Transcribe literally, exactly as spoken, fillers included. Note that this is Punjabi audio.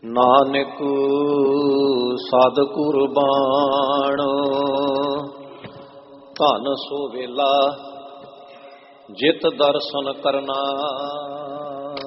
ਨਾਨਕ ਸਾਧ ਕੁਰਬਾਨ। ਧਨ ਸੋ ਵੇਲਾ ਜਿਤ ਦਰਸ਼ਨ ਕਰਨਾ,